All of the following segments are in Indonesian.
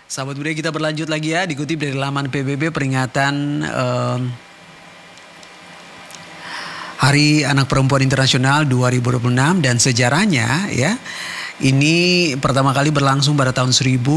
Sahabat budaya, kita berlanjut lagi ya, dikutip dari laman PBB peringatan Hari Anak Perempuan Internasional 2026 dan sejarahnya ya. Ini pertama kali berlangsung pada tahun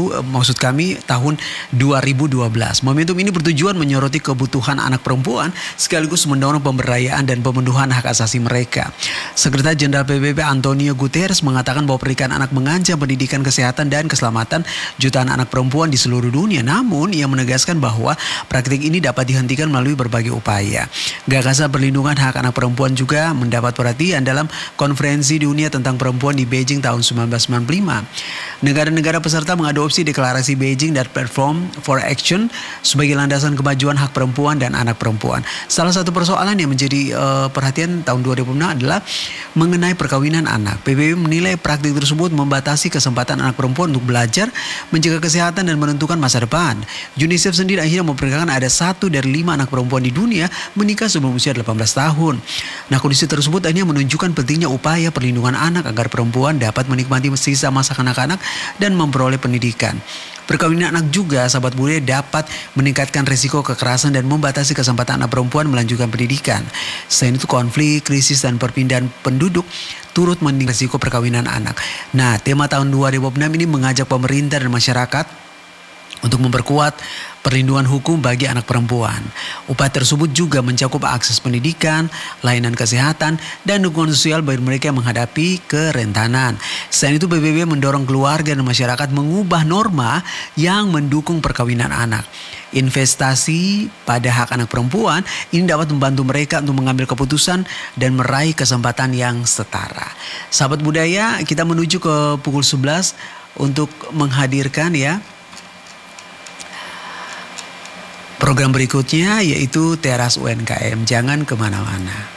tahun 2012. Momentum ini bertujuan menyoroti kebutuhan anak perempuan sekaligus mendorong pemberdayaan dan pemenuhan hak asasi mereka. Sekretaris Jenderal PBB Antonio Guterres mengatakan bahwa pernikahan anak mengancam pendidikan, kesehatan dan keselamatan jutaan anak perempuan di seluruh dunia. Namun ia menegaskan bahwa praktik ini dapat dihentikan melalui berbagai upaya. Gagasan perlindungan hak anak perempuan juga mendapat perhatian dalam konferensi dunia tentang perempuan di Beijing tahun 1995. Negara-negara peserta mengadopsi deklarasi Beijing dan Platform for Action sebagai landasan kemajuan hak perempuan dan anak perempuan. Salah satu persoalan yang menjadi perhatian tahun 2006 adalah mengenai perkawinan anak. PBB menilai praktik tersebut membatasi kesempatan anak perempuan untuk belajar, menjaga kesehatan dan menentukan masa depan. UNICEF sendiri akhirnya memperkirakan ada 1 dari 5 anak perempuan di dunia menikah sebelum usia 18 tahun. Nah, kondisi tersebut akhirnya menunjukkan pentingnya upaya perlindungan anak agar perempuan dapat menikmati sisa masa kanak-kanak dan memperoleh pendidikan. Perkawinan anak juga, sahabat budaya, dapat meningkatkan risiko kekerasan dan membatasi kesempatan anak perempuan melanjutkan pendidikan. Selain itu, konflik, krisis, dan perpindahan penduduk turut meningkatkan risiko perkawinan anak. Nah, tema tahun 2006 ini mengajak pemerintah dan masyarakat untuk memperkuat perlindungan hukum bagi anak perempuan. Upaya tersebut juga mencakup akses pendidikan, layanan kesehatan, dan dukungan sosial bagi mereka yang menghadapi kerentanan. Selain itu, PBB mendorong keluarga dan masyarakat mengubah norma yang mendukung perkawinan anak. Investasi pada hak anak perempuan ini dapat membantu mereka untuk mengambil keputusan dan meraih kesempatan yang setara. Sahabat budaya, kita menuju ke pukul 11 untuk menghadirkan ya program berikutnya, yaitu Teras UNKM. Jangan kemana-mana.